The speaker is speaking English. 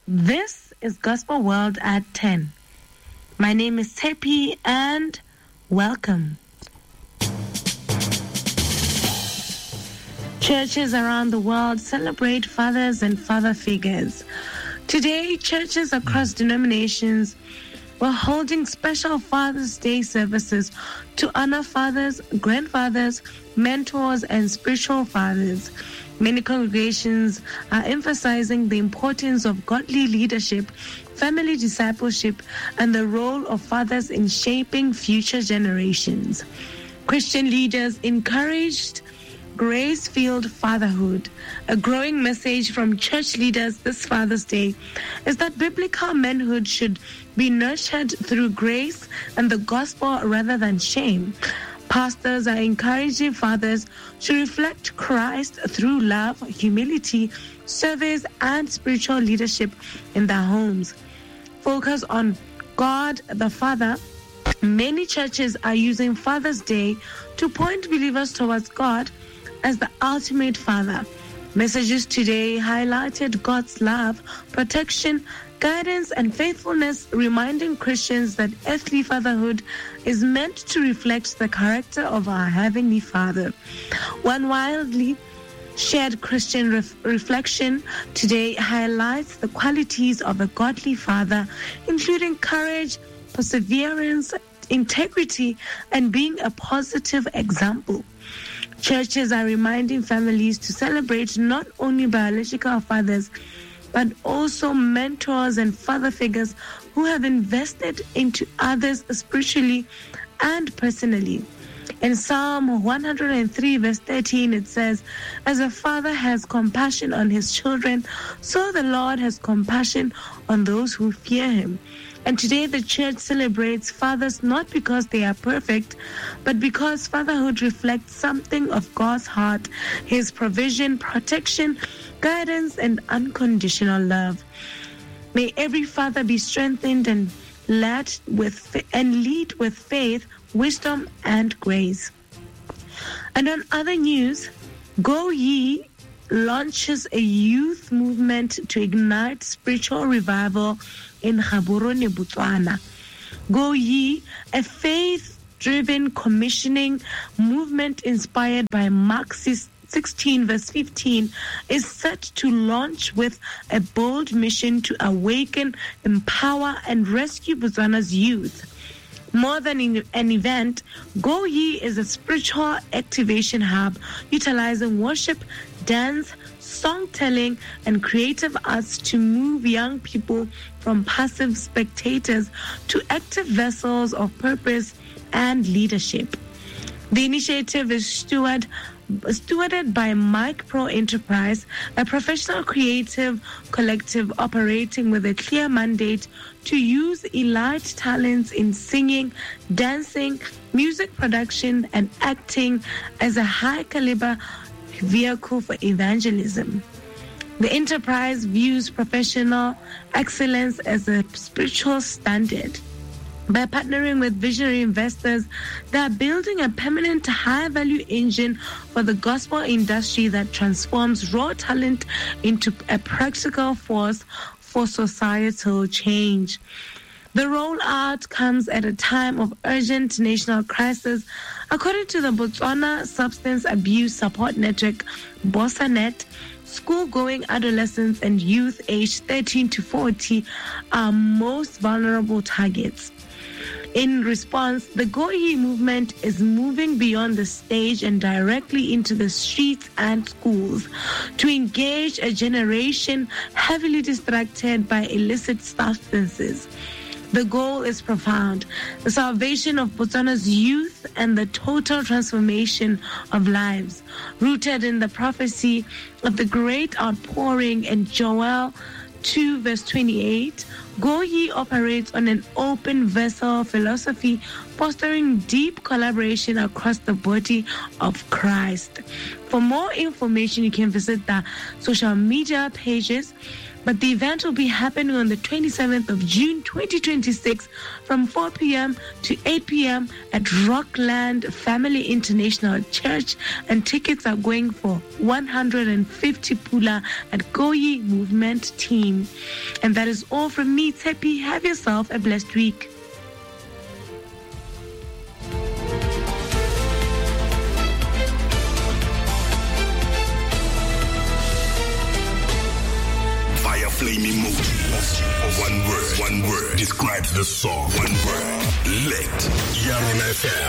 This is Gospel World at 10. My name is Tepi and welcome. Churches around the world celebrate fathers and father figures. Today, churches across denominations were holding special Father's Day services to honor fathers, grandfathers, mentors, and spiritual fathers. Many congregations are emphasizing the importance of godly leadership, family discipleship, and the role of fathers in shaping future generations. Christian leaders encouraged grace-filled fatherhood. A growing message from church leaders this Father's Day is that biblical manhood should be nurtured through grace and the gospel rather than shame. Pastors are encouraging fathers to reflect Christ through love, humility, service, and spiritual leadership in their homes. Focus on God the Father. Many churches are using Father's Day to point believers towards God as the ultimate father. Messages today highlighted God's love, protection, guidance, and faithfulness, reminding Christians that earthly fatherhood is meant to reflect the character of our Heavenly Father. One widely shared Christian reflection today highlights the qualities of a godly father, including courage, perseverance, integrity, and being a positive example. Churches are reminding families to celebrate not only biological fathers, but also mentors and father figures who have invested into others spiritually and personally. In Psalm 103 verse 13, it says, "As a father has compassion on his children, so the Lord has compassion on those who fear him." And today the church celebrates fathers not because they are perfect, but because fatherhood reflects something of God's heart, his provision, protection, guidance, and unconditional love. May every father be strengthened and lead with faith, wisdom, and grace. And on other news, Go Ye launches a youth movement to ignite spiritual revival in Gaborone, Botswana. Go Ye, a faith-driven commissioning movement inspired by Mark 16 verse 15, is set to launch with a bold mission to awaken, empower, and rescue Botswana's youth. More than an event, Go Ye is a spiritual activation hub utilizing worship, dance, song-telling, and creative arts to move young people from passive spectators to active vessels of purpose and leadership. The initiative is stewarded by Mike Pro Enterprise, a professional creative collective operating with a clear mandate to use elite talents in singing, dancing, music production, and acting as a high-caliber vehicle for evangelism. The enterprise views professional excellence as a spiritual standard. By partnering with visionary investors, they are building a permanent high-value engine for the gospel industry that transforms raw talent into a practical force for societal change. The rollout comes at a time of urgent national crisis. According to the Botswana Substance Abuse Support Network, BOSANET, school-going adolescents and youth aged 13 to 40 are most vulnerable targets. In response, the Go Ye movement is moving beyond the stage and directly into the streets and schools to engage a generation heavily distracted by illicit substances. The goal is profound: the salvation of Botswana's youth and the total transformation of lives, rooted in the prophecy of the great outpouring in Joel 2 verse 28. Goyi operates on an open vessel philosophy, fostering deep collaboration across the body of Christ. For more information, you can visit the social media pages. But the event will be happening on the 27th of June 2026 from 4 p.m. to 8 p.m. at Rockland Family International Church, and tickets are going for 150 pula at Goyi Movement Team. And that is all from me, Tepi. Have yourself a blessed week. Flame emoji. One word describes the song. One word. Lit. Young FM.